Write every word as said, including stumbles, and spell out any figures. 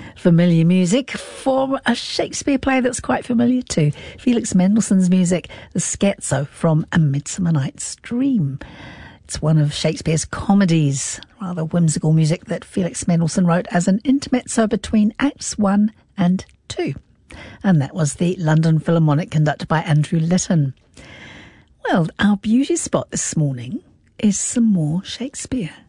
Familiar music for a Shakespeare play that's quite familiar too. Felix Mendelssohn's music, the Scherzo from A Midsummer Night's Dream. It's one of Shakespeare's comedies, rather whimsical music that Felix Mendelssohn wrote as an intermezzo between Acts one and two. And that was the London Philharmonic conducted by Andrew Litton. Well, our beauty spot this morning is some more Shakespeare.